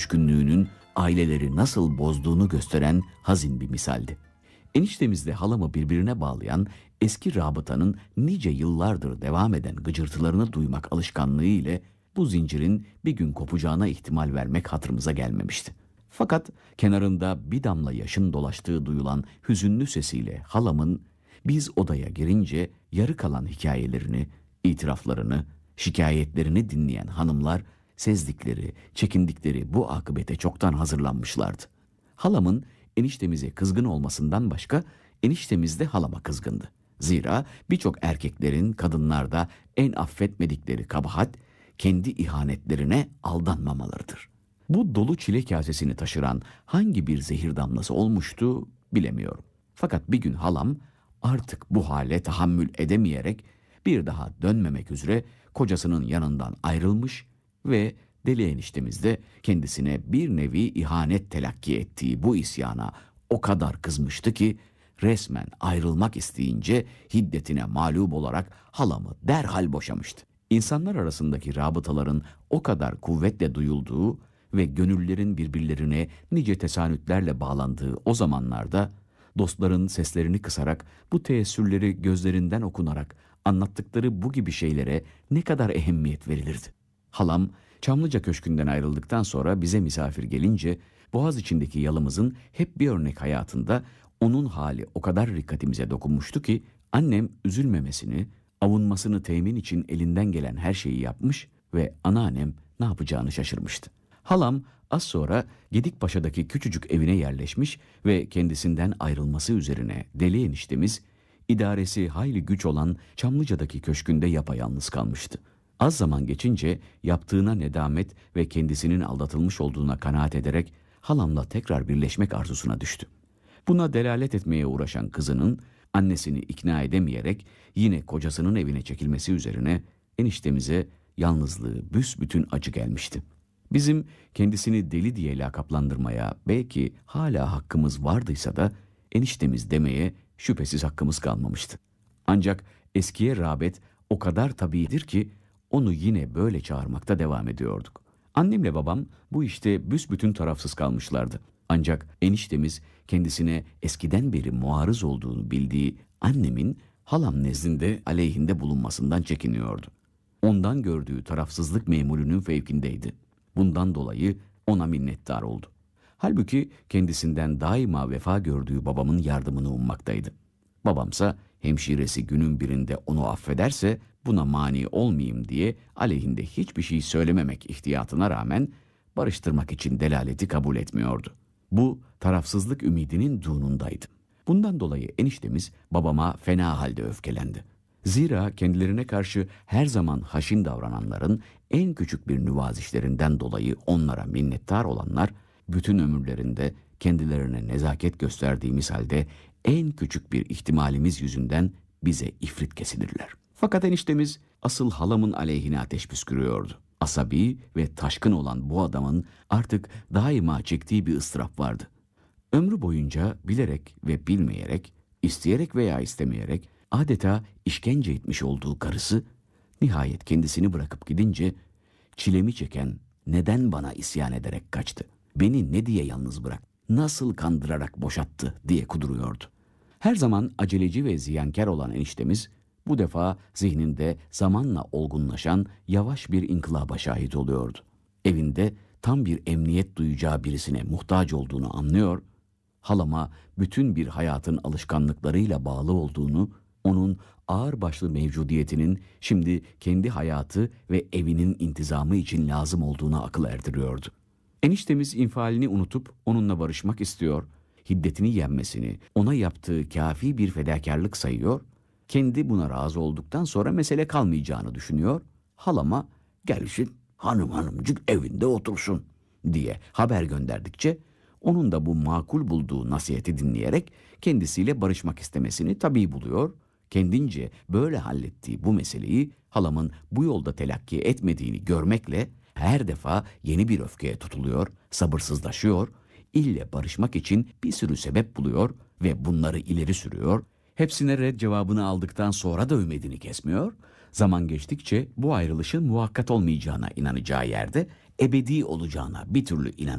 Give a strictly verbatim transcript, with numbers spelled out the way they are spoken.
düşkünlüğünün aileleri nasıl bozduğunu gösteren hazin bir misaldi. Eniştemizle halamı birbirine bağlayan eski rabıtanın nice yıllardır devam eden gıcırtılarını duymak alışkanlığı ile bu zincirin bir gün kopacağına ihtimal vermek hatırımıza gelmemişti. Fakat kenarında bir damla yaşın dolaştığı duyulan hüzünlü sesiyle halamın biz odaya girince yarı kalan hikayelerini, itiraflarını, şikayetlerini dinleyen hanımlar sezdikleri, çekindikleri bu akıbete çoktan hazırlanmışlardı. Halamın eniştemize kızgın olmasından başka eniştemiz de halama kızgındı. Zira birçok erkeklerin kadınlarda en affetmedikleri kabahat kendi ihanetlerine aldanmamalarıdır. Bu dolu çile kasesini taşıran hangi bir zehir damlası olmuştu bilemiyorum. Fakat bir gün halam artık bu hale tahammül edemeyerek bir daha dönmemek üzere kocasının yanından ayrılmış ve deli eniştemiz de kendisine bir nevi ihanet telakki ettiği bu isyana o kadar kızmıştı ki resmen ayrılmak isteyince hiddetine mağlup olarak halamı derhal boşamıştı. İnsanlar arasındaki rabıtaların o kadar kuvvetle duyulduğu ve gönüllerin birbirlerine nice tesanütlerle bağlandığı o zamanlarda dostların seslerini kısarak bu teessürleri gözlerinden okunarak anlattıkları bu gibi şeylere ne kadar ehemmiyet verilirdi. Halam Çamlıca Köşkü'nden ayrıldıktan sonra bize misafir gelince Boğaz içindeki yalımızın hep bir örnek hayatında onun hali o kadar dikkatimize dokunmuştu ki annem üzülmemesini, avunmasını temin için elinden gelen her şeyi yapmış ve anneannem ne yapacağını şaşırmıştı. Halam az sonra Gedikpaşa'daki küçücük evine yerleşmiş ve kendisinden ayrılması üzerine deli eniştemiz idaresi hayli güç olan Çamlıca'daki köşkünde yapayalnız kalmıştı. Az zaman geçince yaptığına nedamet ve kendisinin aldatılmış olduğuna kanaat ederek halamla tekrar birleşmek arzusuna düştü. Buna delalet etmeye uğraşan kızının annesini ikna edemeyerek yine kocasının evine çekilmesi üzerine eniştemize yalnızlığı büsbütün acı gelmişti. Bizim kendisini deli diye lakaplandırmaya belki hala hakkımız vardıysa da eniştemiz demeye şüphesiz hakkımız kalmamıştı. Ancak eskiye rağbet o kadar tabiidir ki onu yine böyle çağırmakta devam ediyorduk. Annemle babam bu işte büsbütün tarafsız kalmışlardı. Ancak eniştemiz kendisine eskiden beri muarız olduğunu bildiği annemin halam nezdinde aleyhinde bulunmasından çekiniyordu. Ondan gördüğü tarafsızlık memulünün fevkindeydi. Bundan dolayı ona minnettar oldu. Halbuki kendisinden daima vefa gördüğü babamın yardımını ummaktaydı. Babamsa hemşiresi günün birinde onu affederse buna mani olmayayım diye aleyhinde hiçbir şey söylememek ihtiyatına rağmen barıştırmak için delaleti kabul etmiyordu. Bu tarafsızlık ümidininduğunundaydı. Bundan dolayı eniştemiz babama fena halde öfkelendi. Zira kendilerine karşı her zaman haşin davrananların en küçük bir nüvazişlerinden dolayı onlara minnettar olanlar bütün ömürlerinde kendilerine nezaket gösterdiğimiz halde en küçük bir ihtimalimiz yüzünden bize ifrit kesilirler. Fakat eniştemiz asıl halamın aleyhine ateş püskürüyordu. Asabi ve taşkın olan bu adamın artık daima çektiği bir ıstırap vardı. Ömrü boyunca bilerek ve bilmeyerek, isteyerek veya istemeyerek adeta işkence etmiş olduğu karısı nihayet kendisini bırakıp gidince çilemi çeken neden bana isyan ederek kaçtı, beni ne diye yalnız bıraktı, nasıl kandırarak boşattı diye kuduruyordu. Her zaman aceleci ve ziyankar olan eniştemiz bu defa zihninde zamanla olgunlaşan yavaş bir inkılaba şahit oluyordu. Evinde tam bir emniyet duyacağı birisine muhtaç olduğunu anlıyor, halama bütün bir hayatın alışkanlıklarıyla bağlı olduğunu, onun ağırbaşlı mevcudiyetinin şimdi kendi hayatı ve evinin intizamı için lazım olduğuna akıl erdiriyordu. Eniştemiz infialini unutup onunla barışmak istiyor, hiddetini yenmesini ona yaptığı kafi bir fedakarlık sayıyor, kendi buna razı olduktan sonra mesele kalmayacağını düşünüyor, halama gelsin hanım hanımcık evinde otursun diye haber gönderdikçe onun da bu makul bulduğu nasihati dinleyerek kendisiyle barışmak istemesini tabii buluyor, kendince böyle hallettiği bu meseleyi halamın bu yolda telakki etmediğini görmekle her defa yeni bir öfkeye tutuluyor, sabırsızlaşıyor, ille barışmak için bir sürü sebep buluyor ve bunları ileri sürüyor. Hepsine red cevabını aldıktan sonra da ümidini kesmiyor. Zaman geçtikçe bu ayrılışın muhakkat olmayacağına inanacağı yerde ebedi olacağına bir türlü inan.